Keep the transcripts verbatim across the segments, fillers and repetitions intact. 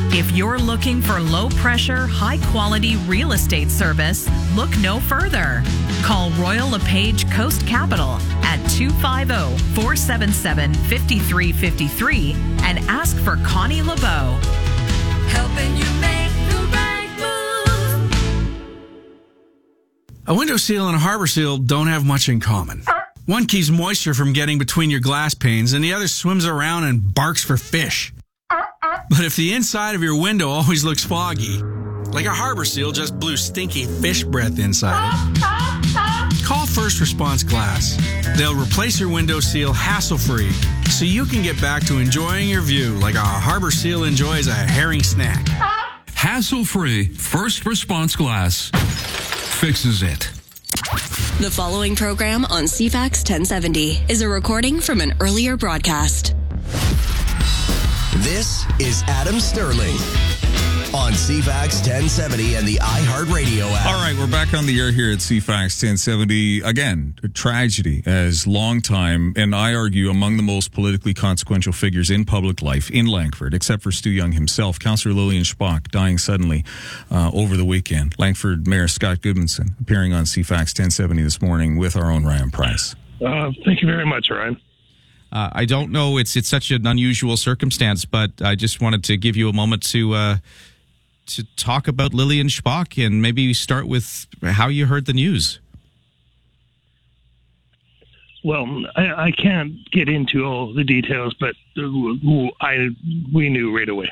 If you're looking for low-pressure, high-quality real estate service, look no further. Call Royal LePage Coast Capital at two five zero, four seven seven, five three five three and ask for Connie LeBeau. Helping you make the right move. A window seal and a harbor seal don't have much in common. One keeps moisture from getting between your glass panes, and the other swims around and barks for fish. But if the inside of your window always looks foggy, like a harbor seal just blew stinky fish breath inside it, call First Response Glass. They'll replace your window seal hassle-free so you can get back to enjoying your view like a harbor seal enjoys a herring snack. Hassle-free First Response Glass fixes it. The following program on C FAX ten seventy is a recording from an earlier broadcast. This is Adam Sterling on C FAX ten seventy and the iHeartRadio app. All right, we're back on the air here at C FAX ten seventy. Again, a tragedy as longtime, and I argue among the most politically consequential figures in public life in Langford, except for Stu Young himself, Councillor Lillian Spock dying suddenly uh, over the weekend. Langford Mayor Scott Goodmanson appearing on C FAX ten seventy this morning with our own Ryan Price. Uh, thank you very much, Ryan. Uh, I don't know. It's it's such an unusual circumstance, but I just wanted to give you a moment to uh, to talk about Lillian Spock and maybe start with how you heard the news. Well, I, I can't get into all the details, but I we knew right away.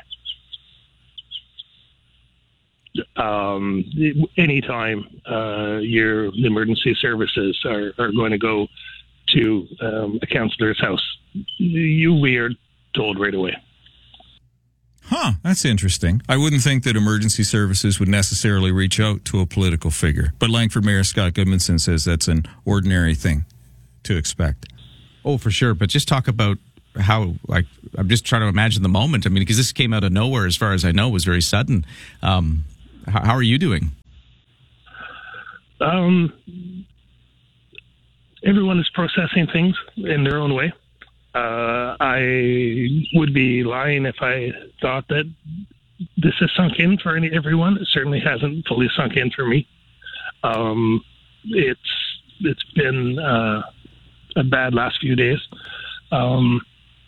Um, anytime uh, your emergency services are, are going to go to um, a councillor's house, you we are told right away. Huh, that's interesting. I wouldn't think that emergency services would necessarily reach out to a political figure, but Langford Mayor Scott Goodmanson says that's an ordinary thing to expect. Oh, for sure. But just talk about how, like, I'm just trying to imagine the moment. I mean, because this came out of nowhere, as far as I know, it was very sudden. Um, how, how are you doing? Um... Everyone is processing things in their own way. Uh, I would be lying if I thought that this has sunk in for any, everyone. It certainly hasn't fully sunk in for me. Um, it's it's been uh, a bad last few days. Um,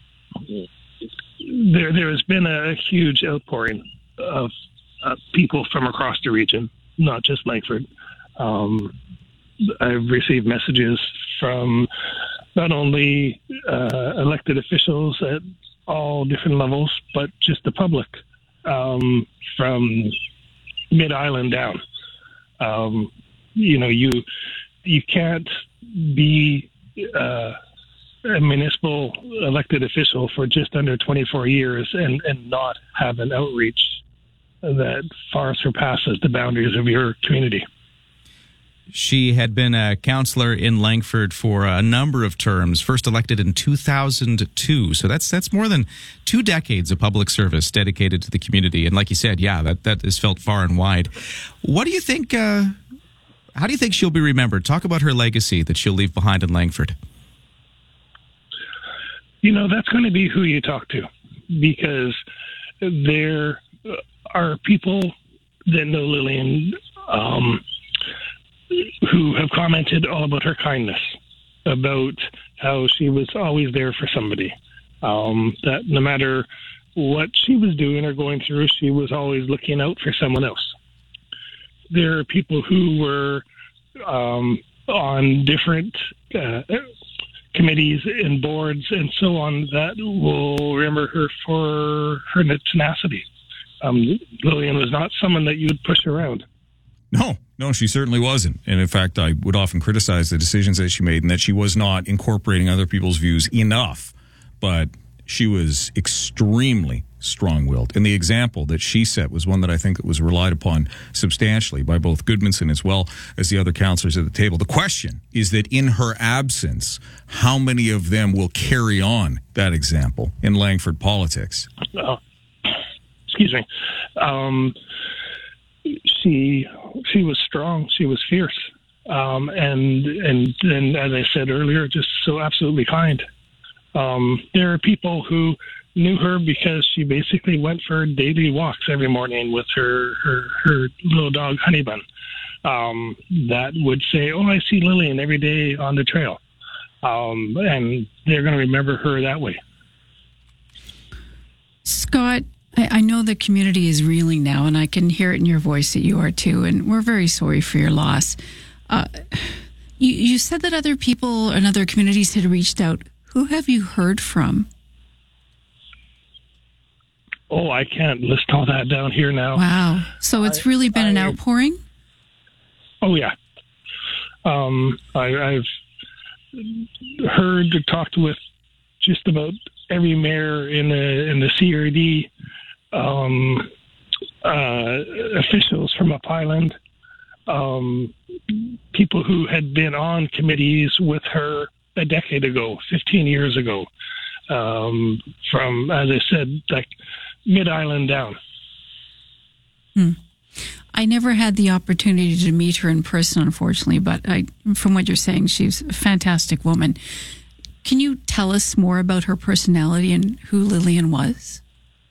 there there has been a huge outpouring of uh, people from across the region, not just Langford. Um, I've received messages from not only uh, elected officials at all different levels, but just the public um, from Mid-Island down. Um, you know, you you can't be uh, a municipal elected official for just under twenty-four years and, and not have an outreach that far surpasses the boundaries of your community. She had been a councillor in Langford for a number of terms, first elected in two thousand two. So that's that's more than two decades of public service dedicated to the community. And like you said, yeah, that, that is felt far and wide. What do you think, uh, how do you think she'll be remembered? Talk about her legacy that she'll leave behind in Langford. You know, that's going to be who you talk to, because there are people that know Lillian um, who have commented all about her kindness, about how she was always there for somebody, um, that no matter what she was doing or going through, she was always looking out for someone else. There are people who were um, on different uh, committees and boards and so on that will remember her for her tenacity. Um, Lillian was not someone that you would push around. No, no, she certainly wasn't. And in fact, I would often criticize the decisions that she made and that she was not incorporating other people's views enough. But she was extremely strong-willed. And the example that she set was one that I think that was relied upon substantially by both Goodmanson as well as the other councillors at the table. The question is that in her absence, how many of them will carry on that example in Langford politics? Uh, excuse me. Um, she she was strong. She was fierce. Um, and, and, and as I said earlier, just so absolutely kind. Um, there are people who knew her because she basically went for daily walks every morning with her, her, her little dog, Honeybun, um, that would say, oh, I see Lillian every day on the trail. Um, and they're going to remember her that way. Scott, I, I know the community is reeling now, and I can hear it in your voice that you are too, and we're very sorry for your loss. Uh, you, you said that other people and other communities had reached out. Who have you heard from? Oh, I can't list all that down here now. Wow. So it's I, really been I, an outpouring? Oh, yeah. Um, I, I've heard or talked with just about every mayor in the in the C R D, um, uh, officials from Up Island, um, people who had been on committees with her a decade ago, fifteen years ago, um, from, as I said, like mid-island down. Hmm. I never had the opportunity to meet her in person, unfortunately, but I, from what you're saying, she's a fantastic woman. Can you tell us more about her personality and who Lillian was?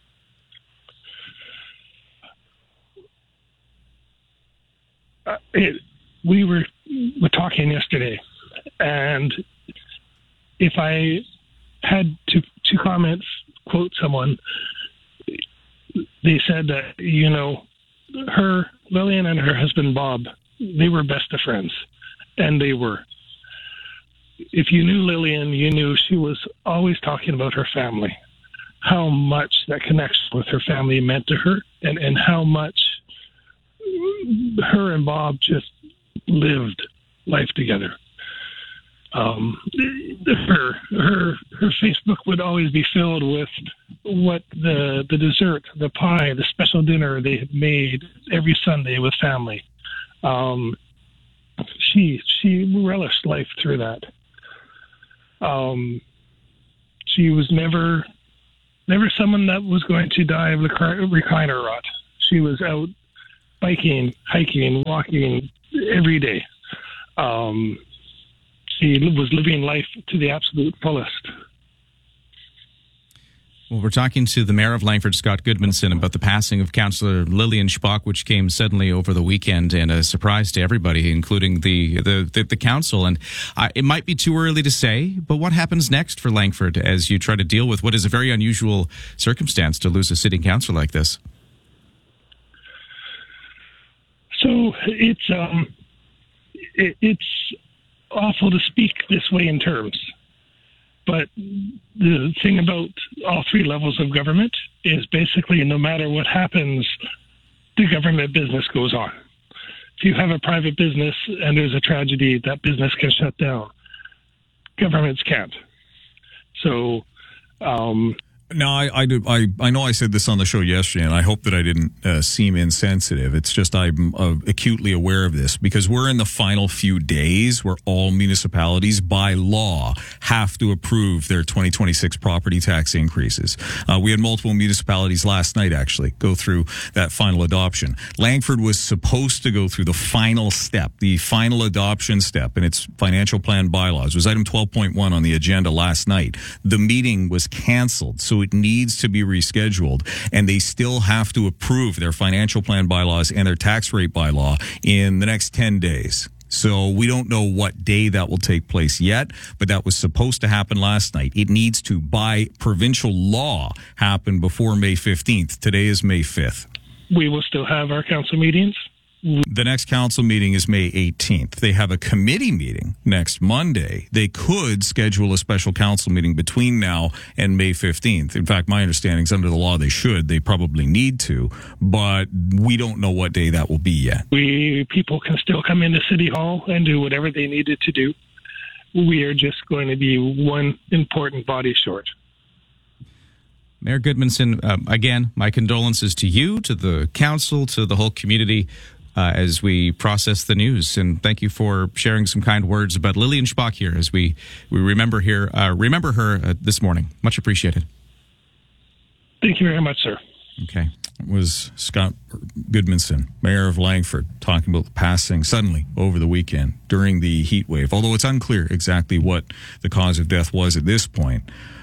Uh, it, we were, were talking yesterday, and if I had to, to comment, quote someone, they said that, you know, her, Lillian and her husband, Bob, they were best of friends. And they were. If you knew Lillian, you knew she was always talking about her family, how much that connection with her family meant to her, and, and how much her and Bob just lived life together. Um, her her her Facebook would always be filled with what the the dessert, the pie, the special dinner they had made every Sunday with family. Um, she she relished life through that. Um, she was never never someone that was going to die of recliner rot. She was out biking, hiking, walking every day. Um, He was living life to the absolute fullest. Well, we're talking to the mayor of Langford, Scott Goodmanson, about the passing of Councillor Lillian Spock, which came suddenly over the weekend and a surprise to everybody, including the the, the, the council. And uh, it might be too early to say, but what happens next for Langford as you try to deal with what is a very unusual circumstance to lose a city council like this? So it's um, it, it's awful to speak this way in terms. But the thing about all three levels of government is basically no matter what happens, the government business goes on. If you have a private business and there's a tragedy, that business can shut down. Governments can't. So, um, No, I, I, do, I, I know I said this on the show yesterday, and I hope that I didn't uh, seem insensitive. It's just I'm uh, acutely aware of this because we're in the final few days where all municipalities by law have to approve their twenty twenty-six property tax increases. Uh, we had multiple municipalities last night actually go through that final adoption. Langford was supposed to go through the final step, the final adoption step in its financial plan bylaws. It was item twelve point one on the agenda last night. The meeting was canceled, so it needs to be rescheduled, and they still have to approve their financial plan bylaws and their tax rate bylaw in the next ten days. So we don't know what day that will take place yet, but that was supposed to happen last night. It needs to, by provincial law, happen before May fifteenth. Today is May fifth. We will still have our council meetings. The next council meeting is May eighteenth. They have a committee meeting next Monday. They could schedule a special council meeting between now and May fifteenth. In fact, my understanding is under the law they should. They probably need to, but we don't know what day that will be yet. We people can still come into City Hall and do whatever they needed to do. We are just going to be one important body short. Mayor Goodmanson, uh, again, my condolences to you, to the council, to the whole community. Uh, as we process the news. And thank you for sharing some kind words about Lillian Spock here as we, we remember here, uh, remember her uh, this morning. Much appreciated. Thank you very much, sir. Okay. It was Scott Goodmanson, mayor of Langford, talking about the passing suddenly over the weekend during the heat wave, although it's unclear exactly what the cause of death was at this point.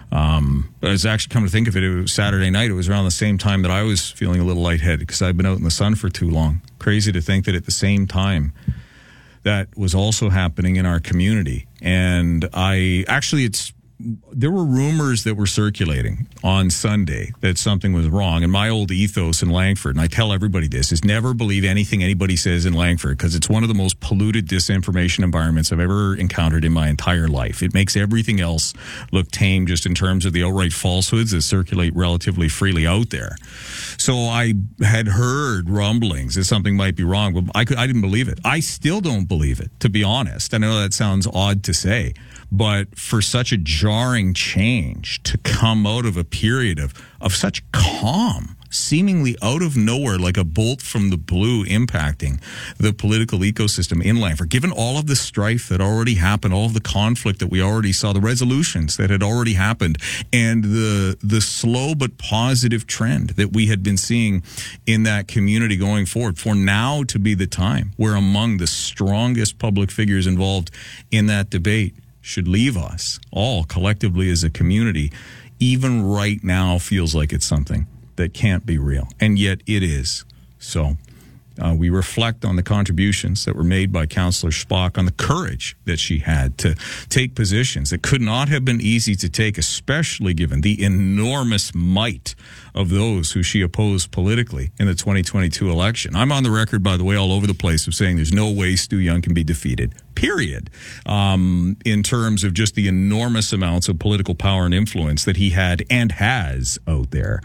Um, but it's actually, come to think of it, it was Saturday night. It was around the same time that I was feeling a little lightheaded because I'd been out in the sun for too long. Crazy to think that at the same time that was also happening in our community. And I actually, it's, there were rumors that were circulating on Sunday that something was wrong. And my old ethos in Langford, and I tell everybody this, is never believe anything anybody says in Langford, because it's one of the most polluted disinformation environments I've ever encountered in my entire life. It makes everything else look tame just in terms of the outright falsehoods that circulate relatively freely out there. So I had heard rumblings that something might be wrong, but I, could, I didn't believe it. I still don't believe it, to be honest. I know that sounds odd to say, but for such a jarring change to come out of a period of, of such calm, seemingly out of nowhere, like a bolt from the blue impacting the political ecosystem in Langford, given all of the strife that already happened, all of the conflict that we already saw, the resolutions that had already happened, and the the slow but positive trend that we had been seeing in that community going forward, for now to be the time where among the strongest public figures involved in that debate should leave us all collectively as a community, even right now feels like it's something that can't be real. And yet it is. So uh, we reflect on the contributions that were made by Councillor Spock, on the courage that she had to take positions that could not have been easy to take, especially given the enormous might of those who she opposed politically in the twenty twenty-two election. I'm on the record, by the way, all over the place of saying there's no way Stu Young can be defeated, period, um, in terms of just the enormous amounts of political power and influence that he had and has out there.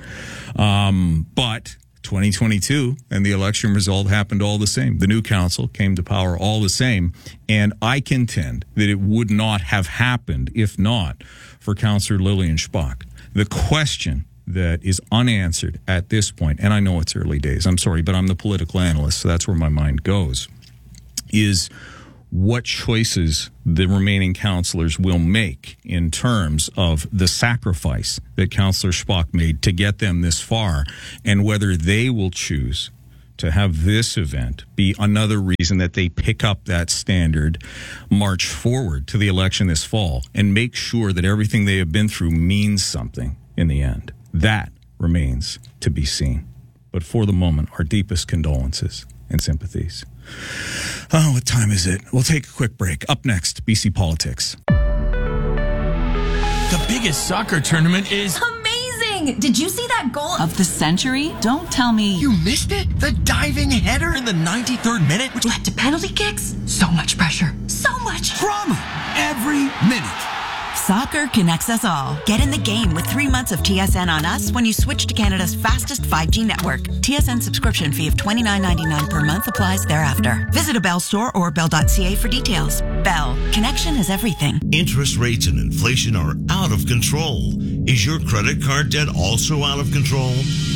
Um, but twenty twenty-two and the election result happened all the same. The new council came to power all the same, and I contend that it would not have happened if not for Councillor Lillian Spock. The question that is unanswered at this point, and I know it's early days, I'm sorry, but I'm the political analyst, so that's where my mind goes, is what choices the remaining councillors will make in terms of the sacrifice that Councillor Spock made to get them this far, and whether they will choose to have this event be another reason that they pick up that standard, march forward to the election this fall, and make sure that everything they have been through means something in the end. That remains to be seen. But for the moment, our deepest condolences and sympathies. Oh, what time is it? We'll take a quick break. Up next, B C Politics. The biggest soccer tournament is amazing! Did you see that goal of the century? Don't tell me You missed it? The diving header in the ninety-third minute, which led to penalty kicks? So much pressure. So much drama every minute. Soccer connects us all. Get in the game with three months of T S N on us when you switch to Canada's fastest five G network. T S N subscription fee of twenty-nine ninety-nine per month applies thereafter. Visit a Bell store or bell dot c a for details. Bell. Connection is everything. Interest rates and inflation are out of control. Is your credit card debt also out of control?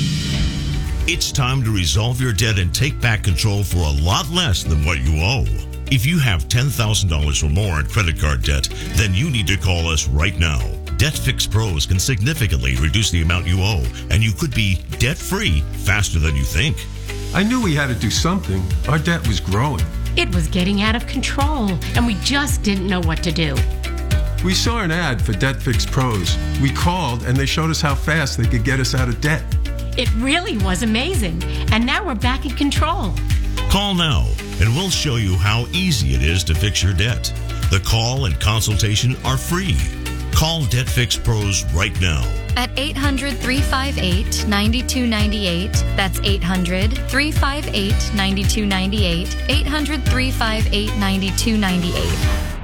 It's time to resolve your debt and take back control for a lot less than what you owe. If you have ten thousand dollars or more in credit card debt, then you need to call us right now. DebtFix Pros can significantly reduce the amount you owe, and you could be debt-free faster than you think. I knew we had to do something. Our debt was growing. It was getting out of control, and we just didn't know what to do. We saw an ad for DebtFix Pros. We called, and they showed us how fast they could get us out of debt. It really was amazing, and now we're back in control. Call now, and we'll show you how easy it is to fix your debt. The call and consultation are free. Call DebtFix Pros right now. At eight hundred, three five eight, nine two nine eight. That's eight hundred, three five eight, nine two nine eight. eight hundred, three five eight, nine two nine eight.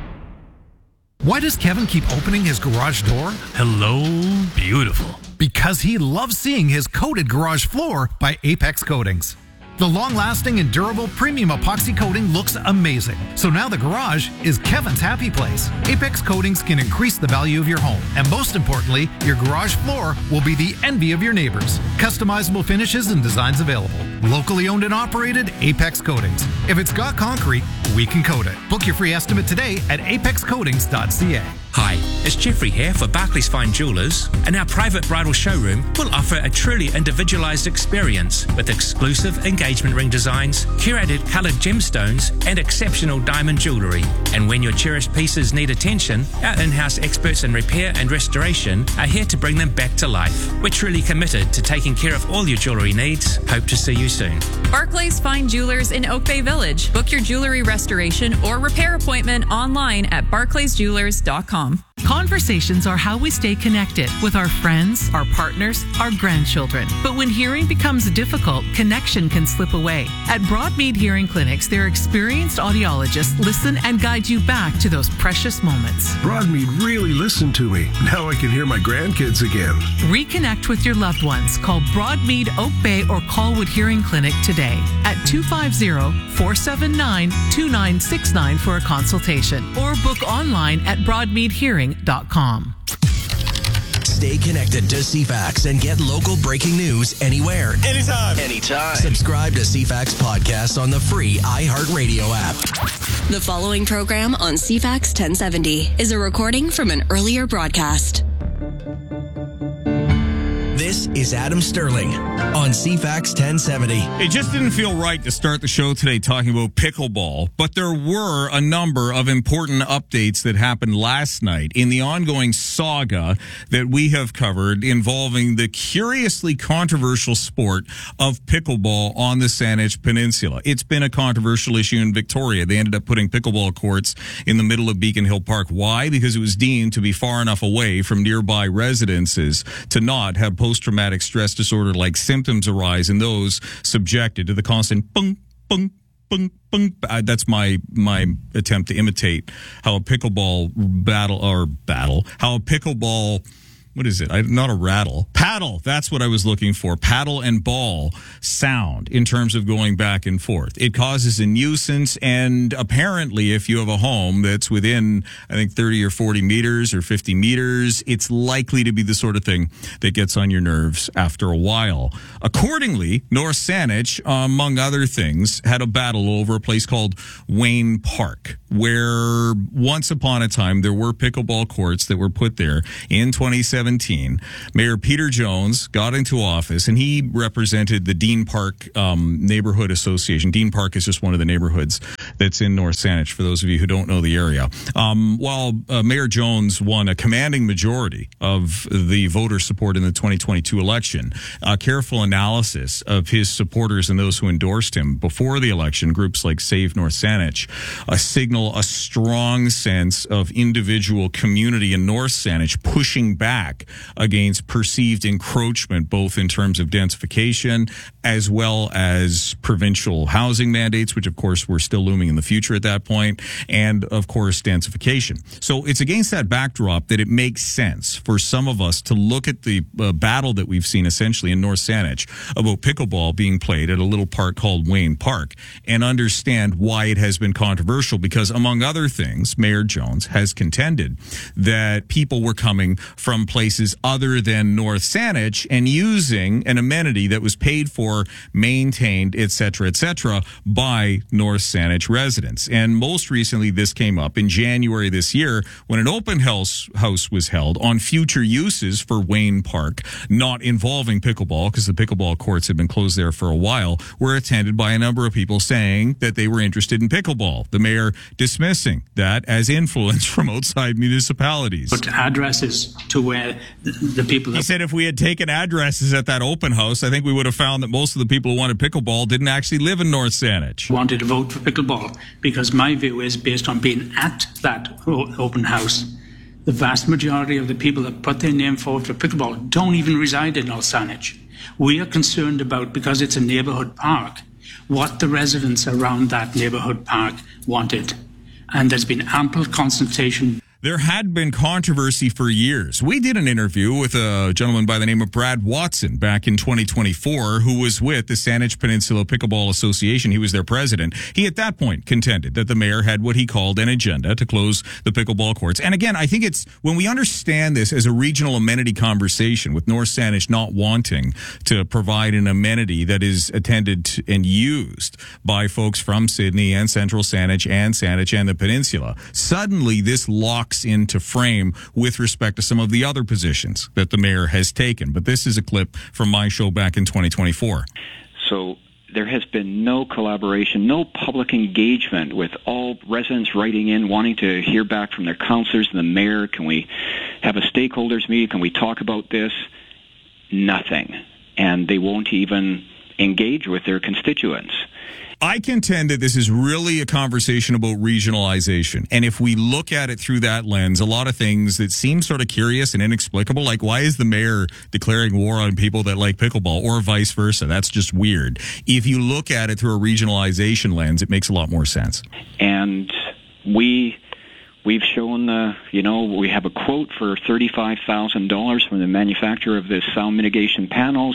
Why does Kevin keep opening his garage door? Hello, beautiful. Because he loves seeing his coated garage floor by Apex Coatings. The long-lasting and durable premium epoxy coating looks amazing. So now the garage is Kevin's happy place. Apex Coatings can increase the value of your home. And most importantly, your garage floor will be the envy of your neighbors. Customizable finishes and designs available. Locally owned and operated, Apex Coatings. If it's got concrete, we can coat it. Book your free estimate today at apex coatings dot c a. Hi, it's Jeffrey here for Barclays Fine Jewellers, and our private bridal showroom will offer a truly individualised experience with exclusive engagement ring designs, curated coloured gemstones, and exceptional diamond jewellery. And when your cherished pieces need attention, our in-house experts in repair and restoration are here to bring them back to life. We're truly committed to taking care of all your jewellery needs. Hope to see you soon. Barclays Fine Jewelers in Oak Bay Village. Book your jewellery restoration or repair appointment online at barclays jewelers dot com. Conversations are how we stay connected with our friends, our partners, our grandchildren. But when hearing becomes difficult, connection can slip away. At Broadmead Hearing Clinics, their experienced audiologists listen and guide you back to those precious moments. Broadmead really listened to me. Now I can hear my grandkids again. Reconnect with your loved ones. Call Broadmead, Oak Bay, or Colwood Hearing Clinic today at two five zero, four seven nine, two nine six nine for a consultation, or book online at broadmead hearing dot com. Stay connected to C FAX and get local breaking news anywhere. Anytime. Anytime. Subscribe to C FAX Podcast on the free iHeartRadio app. The following program on C FAX ten seventy is a recording from an earlier broadcast. This is Adam Sterling on C FAX ten seventy. It just didn't feel right to start the show today talking about pickleball, but there were a number of important updates that happened last night in the ongoing saga that we have covered involving the curiously controversial sport of pickleball on the Saanich Peninsula. It's been a controversial issue in Victoria. They ended up putting pickleball courts in the middle of Beacon Hill Park. Why? Because it was deemed to be far enough away from nearby residences to not have post-traumatic stress disorder-like symptoms arise in those subjected to the constant bung, bung, bung, bung. Uh, that's my my attempt to imitate how a pickleball battle, or battle, how a pickleball... What is it? I, not a rattle. Paddle. That's what I was looking for. Paddle and ball sound in terms of going back and forth. It causes a nuisance, and apparently if you have a home that's within, I think, thirty or forty meters or fifty meters, it's likely to be the sort of thing that gets on your nerves after a while. Accordingly, North Saanich, among other things, had a battle over a place called Wayne Park, where once upon a time there were pickleball courts that were put there in twenty seventeen. Mayor Peter Jones got into office, and he represented the Dean Park um, Neighborhood Association. Dean Park is just one of the neighborhoods that's in North Saanich, for those of you who don't know the area. Um, while uh, Mayor Jones won a commanding majority of the voter support in the twenty twenty-two election, a careful analysis of his supporters and those who endorsed him before the election, groups like Save North Saanich, uh, signal a strong sense of individual community in North Saanich pushing back against perceived encroachment, both in terms of densification as well as provincial housing mandates, which of course were still looming in the future at that point, and of course densification. So it's against that backdrop that it makes sense for some of us to look at the uh, battle that we've seen essentially in North Saanich about pickleball being played at a little park called Wayne Park and understand why it has been controversial, because among other things, Mayor Jones has contended that people were coming from places other than North Saanich and using an amenity that was paid for, maintained, et cetera, et cetera, by North Saanich residents. And most recently, this came up in January this year when an open house house was held on future uses for Wayne Park, not involving pickleball, because the pickleball courts had been closed there for a while, were attended by a number of people saying that they were interested in pickleball. The mayor dismissing that as influence from outside municipalities. Put addresses to where the, the people... He said if we had taken addresses at that open house, I think we would have found that most of the people who wanted pickleball didn't actually live in North Saanich. Wanted to vote for pickleball, because my view is, based on being at that open house, the vast majority of the people that put their name forward for pickleball don't even reside in North Saanich. We are concerned about, because it's a neighbourhood park, what the residents around that neighbourhood park wanted. And there's been ample consultation. There had been controversy for years. We did an interview with a gentleman by the name of Brad Watson back in twenty twenty-four, who was with the Saanich Peninsula Pickleball Association. He was their president. He at that point contended that the mayor had what he called an agenda to close the pickleball courts. And again, I think it's when we understand this as a regional amenity conversation, with North Saanich not wanting to provide an amenity that is attended to and used by folks from Sydney and Central Saanich and Saanich and the Peninsula, suddenly this lock box into frame with respect to some of the other positions that the mayor has taken. But this is a clip from my show back in twenty twenty-four. So there has been no collaboration, no public engagement with all residents writing in, wanting to hear back from their councillors and the mayor. Can we have a stakeholders meeting? Can we talk about this? Nothing. And they won't even engage with their constituents. I contend that this is really a conversation about regionalization. And if we look at it through that lens, a lot of things that seem sort of curious and inexplicable, like why is the mayor declaring war on people that like pickleball or vice versa? That's just weird. If you look at it through a regionalization lens, it makes a lot more sense. And we... We've shown, uh, you know, we have a quote for thirty-five thousand dollars from the manufacturer of the sound mitigation panels,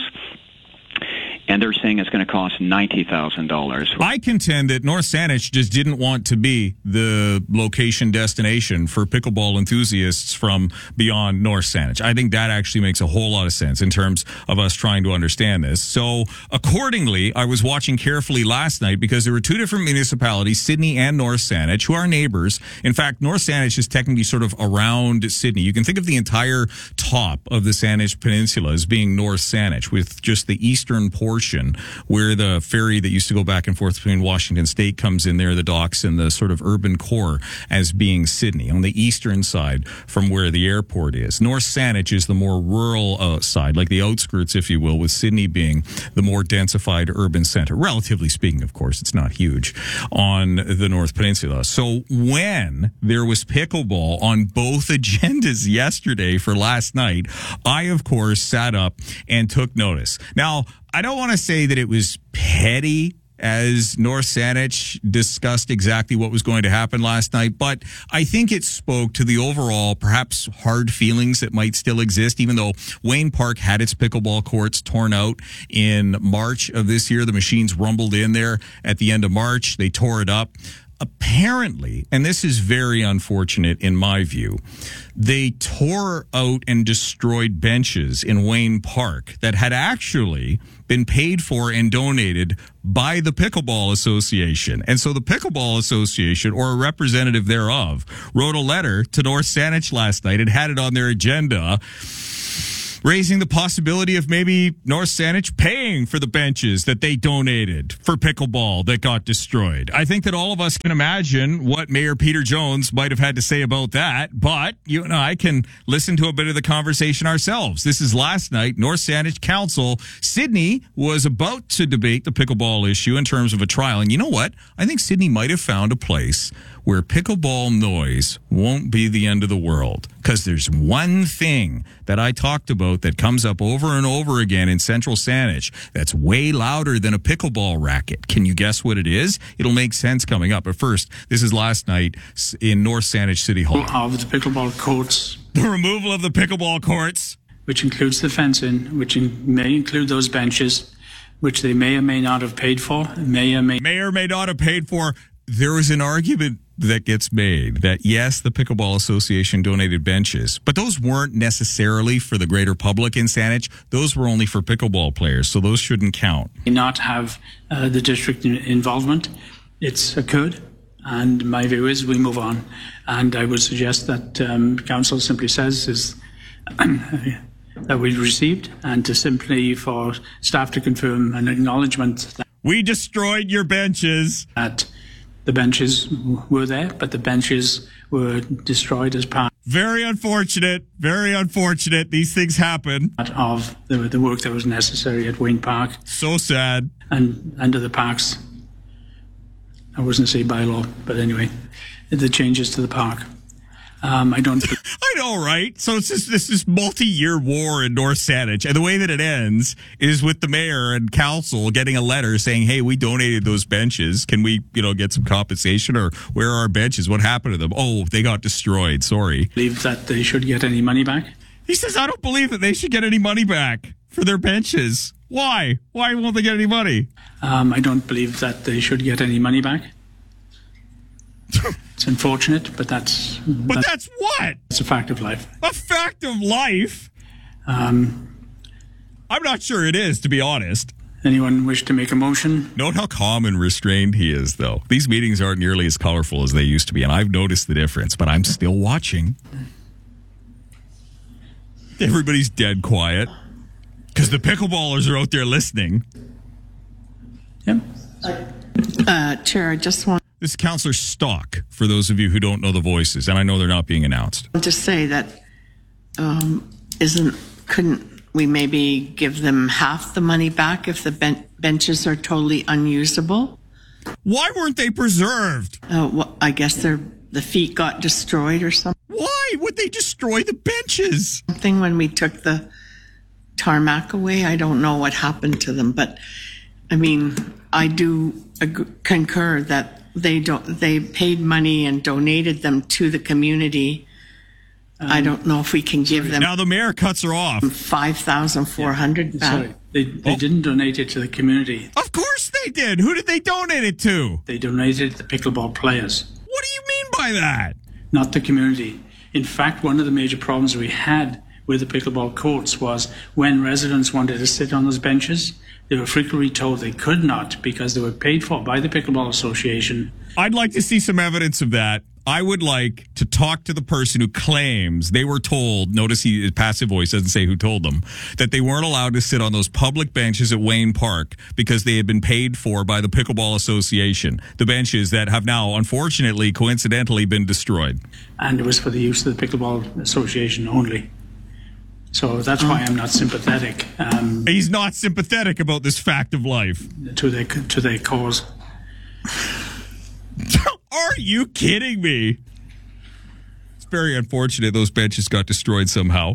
and they're saying it's going to cost ninety thousand dollars. I contend that North Saanich just didn't want to be the location destination for pickleball enthusiasts from beyond North Saanich. I think that actually makes a whole lot of sense in terms of us trying to understand this. So accordingly, I was watching carefully last night because there were two different municipalities, Sydney and North Saanich, who are neighbors. In fact, North Saanich is technically sort of around Sydney. You can think of the entire top of the Saanich Peninsula as being North Saanich, with just the eastern portion where the ferry that used to go back and forth between Washington State comes in there, the docks, and the sort of urban core as being Sydney on the eastern side from where the airport is. North Saanich is the more rural uh, side, like the outskirts, if you will, with Sydney being the more densified urban center. Relatively speaking, of course, it's not huge on the North Peninsula. So when there was pickleball on both agendas yesterday for last night, I, of course, sat up and took notice. Now, I don't want to say that it was petty as North Saanich discussed exactly what was going to happen last night, but I think it spoke to the overall, perhaps hard feelings that might still exist, even though Wayne Park had its pickleball courts torn out in March of this year. The machines rumbled in there at the end of March. They tore it up. Apparently, and this is very unfortunate in my view, they tore out and destroyed benches in Wayne Park that had actually been paid for and donated by the Pickleball Association. And so the Pickleball Association, or a representative thereof, wrote a letter to North Saanich last night and had it on their agenda, raising the possibility of maybe North Saanich paying for the benches that they donated for pickleball that got destroyed. I think that all of us can imagine what Mayor Peter Jones might have had to say about that, but you and I can listen to a bit of the conversation ourselves. This is last night, North Saanich Council. Sydney was about to debate the pickleball issue in terms of a trial, and you know what? I think Sydney might have found a place where pickleball noise won't be the end of the world. Because there's one thing that I talked about that comes up over and over again in Central Saanich that's way louder than a pickleball racket. Can you guess what it is? It'll make sense coming up. But first, this is last night in North Saanich City Hall. Of the pickleball courts. The removal of the pickleball courts. Which includes the fencing, which in, may include those benches, which they may or may not have paid for. May or may, may, or may not have paid for. There was an argument that gets made that, yes, the Pickleball Association donated benches, but those weren't necessarily for the greater public in Saanich. Those were only for pickleball players, so those shouldn't count. Not have uh, the district involvement. It's occurred, and my view is we move on. And I would suggest that um, Council simply says is that we've received, and to simply for staff to confirm an acknowledgement that we destroyed your benches. That the benches were there, but the benches were destroyed as part. Very unfortunate. Very unfortunate. These things happen. Of the, the work that was necessary at Wayne Park. So sad. And under the parks, I wasn't say bylaw, but anyway, the changes to the park. Um, I don't. I know, right? So it's just this this multi-year war in North Saanich, and the way that it ends is with the mayor and council getting a letter saying, "Hey, we donated those benches. Can we, you know, get some compensation? Or where are our benches? What happened to them? Oh, they got destroyed. Sorry." Believe that they should get any money back? He says, "I don't believe that they should get any money back for their benches. Why? Why won't they get any money?" Um, I don't believe that they should get any money back. It's unfortunate, but that's... But that's, that's what? It's a fact of life. A fact of life? Um, I'm not sure it is, to be honest. Anyone wish to make a motion? Note how calm and restrained he is, though. These meetings aren't nearly as colorful as they used to be, and I've noticed the difference, but I'm still watching. Everybody's dead quiet because the pickleballers are out there listening. Yep. Uh, Chair, I just want This is Councillor Stock, for those of you who don't know the voices, and I know they're not being announced. to say that um, isn't couldn't we maybe give them half the money back if the ben- benches are totally unusable? Why weren't they preserved? Uh, well, I guess they're the feet got destroyed or something. Why would they destroy the benches? Something when we took the tarmac away, I don't know what happened to them, but I mean, I do ag- concur that they don't. They paid money and donated them to the community. Um, I don't know if we can give them. Now the mayor cuts her off. Five thousand four hundred Yeah. back. Sorry, they, they oh. didn't donate it to the community. Of course they did. Who did they donate it to? They donated it to the pickleball players. What do you mean by that? Not the community. In fact, one of the major problems we had with the pickleball courts was when residents wanted to sit on those benches, they were frequently told they could not because they were paid for by the Pickleball Association. I'd like to see some evidence of that. I would like to talk to the person who claims they were told, notice he, his passive voice doesn't say who told them, that they weren't allowed to sit on those public benches at Wayne Park because they had been paid for by the Pickleball Association. The benches that have now, unfortunately, coincidentally been destroyed. And it was for the use of the Pickleball Association only. So that's why I'm not sympathetic. Um, He's not sympathetic about this fact of life. To their, to their cause. Are you kidding me? It's very unfortunate those benches got destroyed somehow.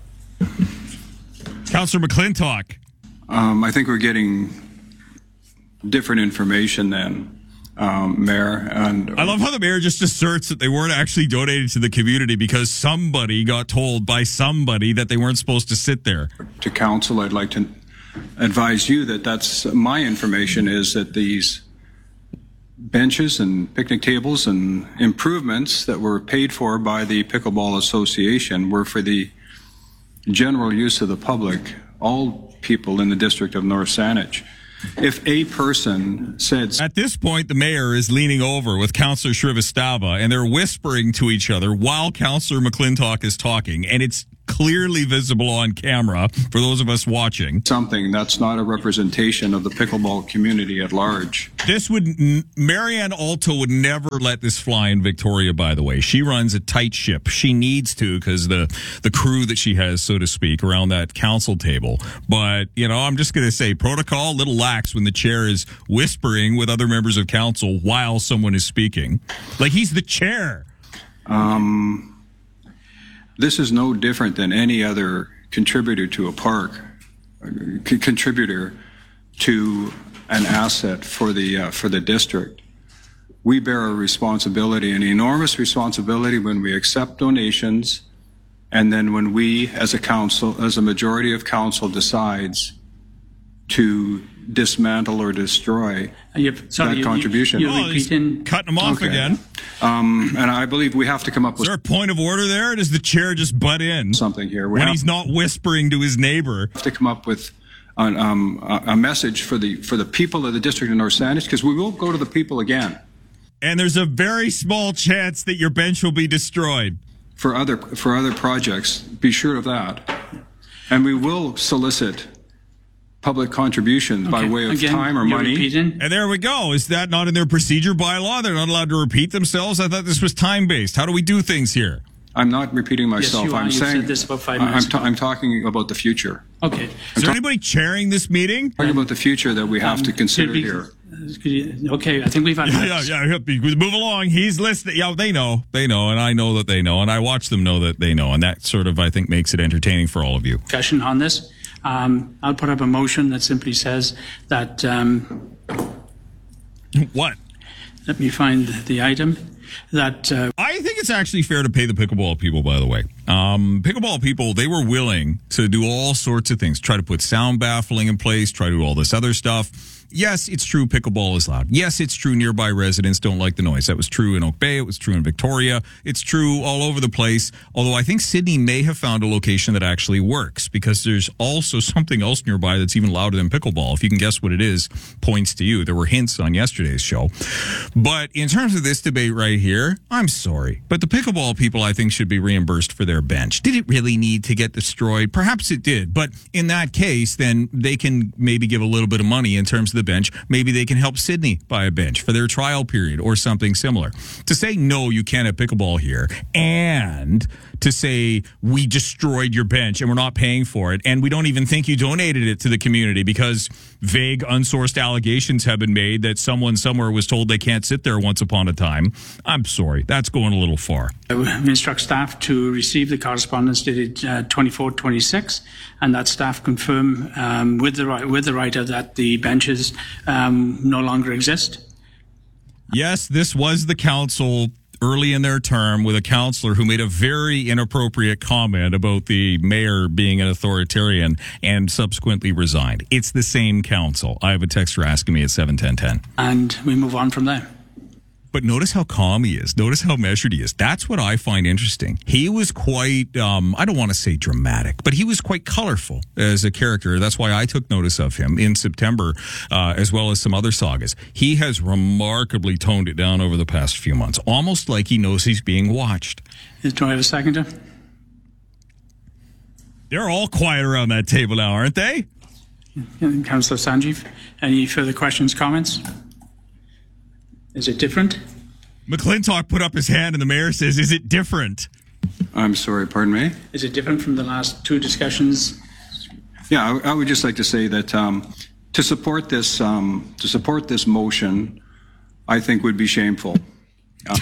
Councillor McClintock. Um, I think we're getting different information then, um, Mayor. And I love how the mayor just asserts that they weren't actually donated to the community because somebody got told by somebody that they weren't supposed to sit there. To council, I'd like to advise you that that's my information is that these benches and picnic tables and improvements that were paid for by the Pickleball Association were for the general use of the public, all people in the district of North Saanich. If a person said... At this point, the mayor is leaning over with Councillor Shrivastava, and they're whispering to each other while Councillor McClintock is talking, and it's clearly visible on camera for those of us watching. Something that's not a representation of the pickleball community at large. This would, Marianne Alto would never let this fly in Victoria, by the way. She runs a tight ship. She needs to because the, the crew that she has, so to speak, around that council table. But, you know, I'm just going to say protocol, a little lax when the chair is whispering with other members of council while someone is speaking. Like he's the chair. Um... This is no different than any other contributor to a park, c- contributor to an asset for the uh, for the district. We bear a responsibility, an enormous responsibility when we accept donations, and then when we, as a council, as a majority of council, decides to dismantle or destroy Yep. Sorry, that you, contribution. You, you're repeating, cutting them off okay. again. Um, and I believe we have to come up with... Is there a point of order there, or does the chair just butt in? Something here. We when have, he's not whispering to his neighbor. have to come up with an, um, a, a message for the for the people of the district of North Saanich, because we will go to the people again. And there's a very small chance that your bench will be destroyed. For other, for other projects, be sure of that. And we will solicit public contributions okay. by way of Again, time or money. Repeating. And there we go. Is that not in their procedure bylaw? They're not allowed to repeat themselves? I thought this was time-based. How do we do things here? I'm not repeating myself. Yes, you are. I'm You've saying said this about five I'm, minutes ta- I'm talking about the future. Okay. Is there anybody chairing this meeting? Talking about the future that we have Um, to consider be- here. Okay, I think we've had... Yeah, yeah, yeah. We move along. He's listening. Yeah, they know. They know, and I know that they know, and I watch them know that they know, and that sort of, I think, makes it entertaining for all of you. Discussion on this. Um, I'll put up a motion that simply says that... Um, what? Let me find the item. that uh, I think it's actually fair to pay the pickleball people, by the way. Um, pickleball people, they were willing to do all sorts of things, try to put sound baffling in place, try to do all this other stuff. Yes, it's true pickleball is loud. Yes, it's true nearby residents don't like the noise. That was true in Oak Bay. It was true in Victoria. It's true all over the place. Although I think Sydney may have found a location that actually works, because there's also something else nearby that's even louder than pickleball. If you can guess what it is, points to you. There were hints on yesterday's show. But in terms of this debate right here, I'm sorry, but the pickleball people, I think, should be reimbursed for their bench. Did it really need to get destroyed? Perhaps it did. But in that case, then they can maybe give a little bit of money in terms of the bench. Maybe they can help Sydney buy a bench for their trial period or something similar. To say, no, you can't have pickleball here, and to say we destroyed your bench and we're not paying for it, and we don't even think you donated it to the community because vague, unsourced allegations have been made that someone somewhere was told they can't sit there once upon a time. I'm sorry. That's going a little far. We instruct staff to receive the correspondence dated uh, twenty-four twenty-six, and that staff confirm um, with the with the writer that the benches um, no longer exist. Yes, this was the council early in their term with a councillor who made a very inappropriate comment about the mayor being an authoritarian and subsequently resigned. It's the same council. I have a texter asking me at seven ten ten. And we move on from there. But notice how calm he is. Notice how measured he is. That's what I find interesting. He was quite, um, I don't want to say dramatic, but he was quite colorful as a character. That's why I took notice of him in September, uh, as well as some other sagas. He has remarkably toned it down over the past few months, almost like he knows he's being watched. Do I have a seconder? They're all quiet around that table now, aren't they? Councillor Sanjeev, any further questions, comments? Is it different? McClintock put up his hand and the mayor says, is it different? I'm sorry, pardon me? Is it different from the last two discussions? Yeah, I, I would just like to say that um, to support this um, to support this motion, I think would be shameful. Uh,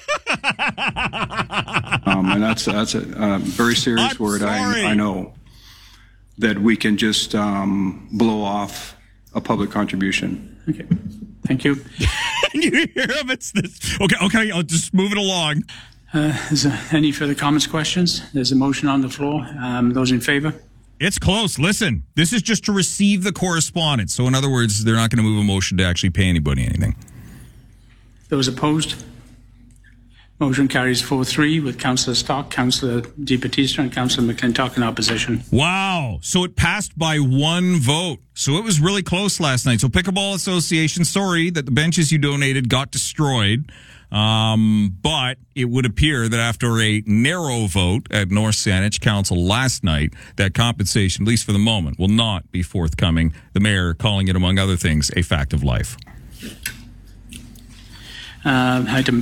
um, and that's that's a uh, very serious I'm word. I, I know that we can just um, blow off a public contribution. Okay. Thank you. You hear him? It's this. Okay, okay, I'll just move it along. Uh, is there any further comments, questions? There's a motion on the floor. Um, those in favor? It's close. Listen, this is just to receive the correspondence. So in other words, they're not going to move a motion to actually pay anybody anything. Those opposed? Motion carries four three with Councillor Stock, Councillor Di Battista, and Councillor McClintock in opposition. Wow. So it passed by one vote. So it was really close last night. So Pickleball Association, sorry that the benches you donated got destroyed. Um, but it would appear that after a narrow vote at North Saanich Council last night, that compensation, at least for the moment, will not be forthcoming. The mayor calling it, among other things, a fact of life. Uh, item